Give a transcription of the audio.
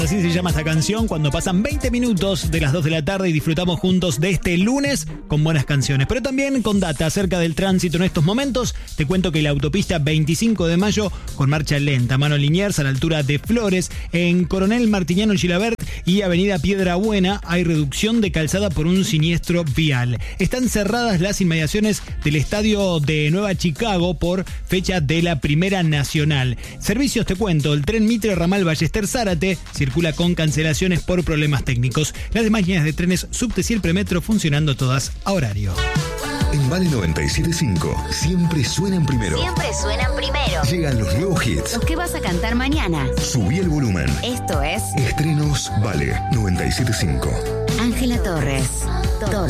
Así se llama esta canción, cuando pasan 20 minutos de las 2 de la tarde y disfrutamos juntos de este lunes con buenas canciones, pero también con data acerca del tránsito en estos momentos. Te cuento que la autopista 25 de mayo con marcha lenta, mano Liniers a la altura de Flores, en Coronel Martiniano Gilabert y avenida Piedrabuena hay reducción de calzada por un siniestro vial. Están cerradas las inmediaciones del estadio de Nueva Chicago por fecha de la Primera Nacional. Servicios, te cuento, el tren Mitre ramal Ballester Zárate circula con cancelaciones por problemas técnicos. Las demás líneas de trenes subte y el premetro funcionando todas a horario. En Vale 97.5 siempre suenan primero. Siempre suenan primero. Llegan los nuevos hits. Los que vas a cantar mañana. Subí el volumen. Esto es Estrenos Vale 97.5. Ángela Torres.